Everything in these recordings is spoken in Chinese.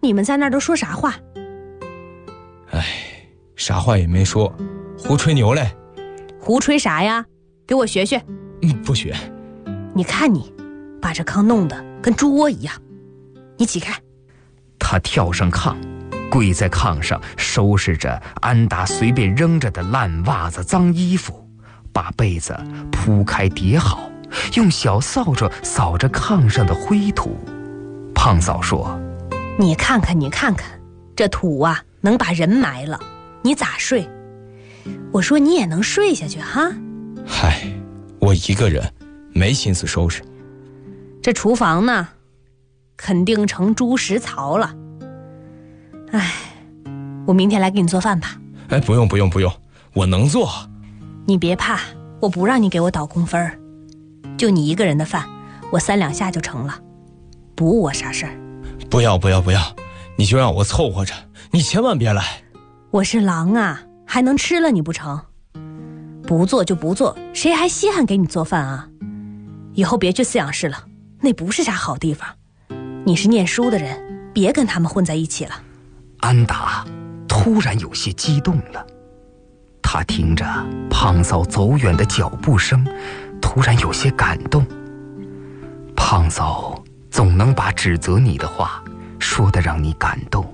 你们在那儿都说啥话？ 哎，啥话也没说，胡吹牛嘞。 胡吹啥呀？给我学学。 不学。 你看你，把这炕弄得跟猪窝一样。你起开。 他跳上炕，跪在炕上收拾着安达随便扔着的烂袜子、脏衣服，把被子铺开叠好，用小扫帚扫着炕上的灰土。胖嫂说： 你看看，这土啊能把人埋了，你咋睡？我说你也能睡下去哈。 嗨，我一个人没心思收拾。 这厨房呢，肯定成猪食槽了。哎，我明天来给你做饭吧。 哎，不用，我能做。 你别怕，我不让你给我倒工分，就你一个人的饭，我3两下就成了，不误我啥事儿。 不要，你就让我凑合着，你千万别来。 我是狼啊，还能吃了你不成？不做就不做，谁还稀罕给你做饭啊？以后别去饲养室了，那不是啥好地方。你是念书的人，别跟他们混在一起了。 安达突然有些激动了，他听着胖嫂走远的脚步声，突然有些感动。胖嫂总能把指责你的话说得让你感动。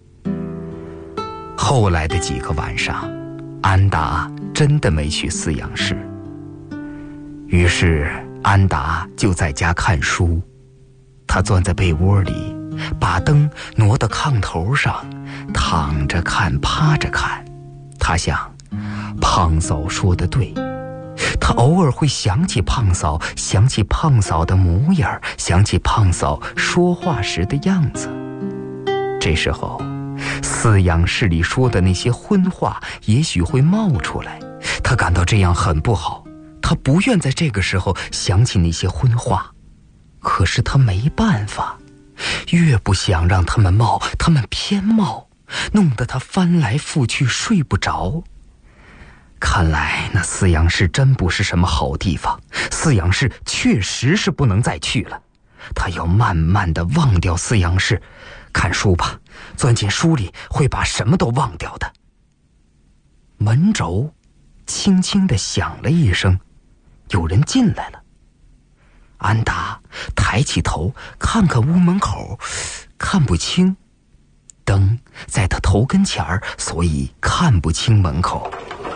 后来的几个晚上，安达真的没去饲养室，于是安达就在家看书。他钻在被窝里，把灯挪到炕头上，躺着看，趴着看。他想，胖嫂说的对，他偶尔会想起胖嫂，想起胖嫂的模样，想起胖嫂说话时的样子。这时候，饲养室里说的那些荤话也许会冒出来，他感到这样很不好，他不愿在这个时候想起那些荤话。可是他没办法，越不想让他们冒，他们偏冒，弄得他翻来覆去睡不着。看来那饲养室真不是什么好地方，饲养室确实是不能再去了。他要慢慢地忘掉饲养室，看书吧，钻进书里会把什么都忘掉的。门轴轻轻地响了一声，有人进来了。安达抬起头看看屋门口，看不清，灯在他头跟前儿，所以看不清门口。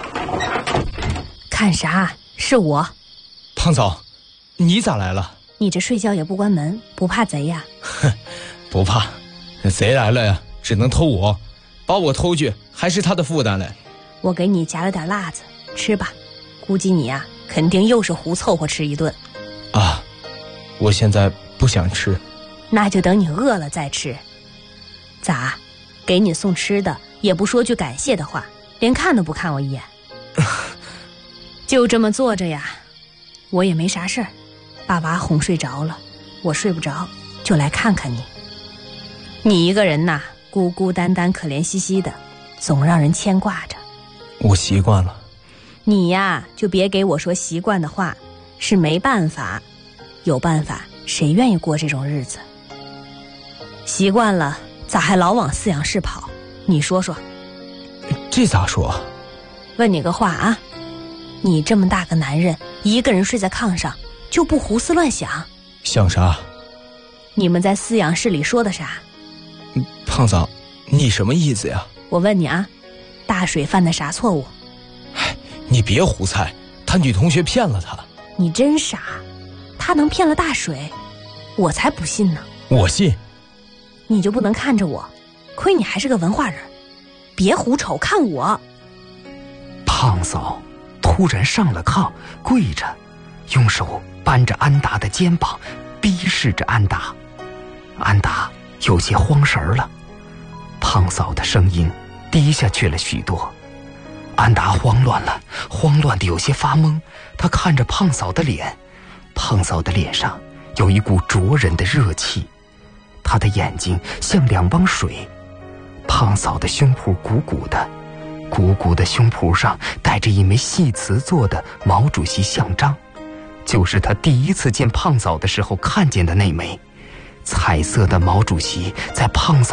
看啥？是我。 胖嫂，你咋来了？ 你这睡觉也不关门，不怕贼呀？ 不怕，贼来了呀，只能偷我，把我偷去还是他的负担嘞。 我给你夹了点辣子，吃吧。估计你呀，肯定又是胡凑合吃一顿。 啊，我现在不想吃。 那就等你饿了再吃。咋？给你送吃的也不说句感谢的话，连看都不看我一眼。就这么坐着呀，我也没啥事儿，把娃哄睡着了，我睡不着，就来看看你。你一个人呐，孤孤单单可怜兮兮的，总让人牵挂着。 我习惯了。 你呀，就别给我说习惯的话，是没办法。有办法，谁愿意过这种日子？习惯了，咋还老往饲养室跑？你说说。 这咋说？ 问你个话啊，你这么大个男人，一个人睡在炕上，就不胡思乱想？ 想啥？ 你们在饲养室里说的啥？ 胖嫂，你什么意思呀？ 我问你啊，大水犯的啥错误？ 你别胡猜，他女同学骗了他。 你真傻，他能骗了大水？我才不信呢。 我信。 你就不能看着我？亏你还是个文化人，别胡瞅，看我。 胖嫂突然上了炕，跪着，用手扳着安达的肩膀，逼视着安达。安达有些慌神了，胖嫂的声音低下去了许多。安达慌乱了，慌乱的有些发懵。他看着胖嫂的脸，胖嫂的脸上有一股灼人的热气，她的眼睛像两汪水。胖嫂的胸脯鼓鼓的，鼓鼓的胸脯上带着一枚细瓷做的毛主席像章，就是他第一次见胖嫂的时候看见的那枚。彩色的毛主席在胖嫂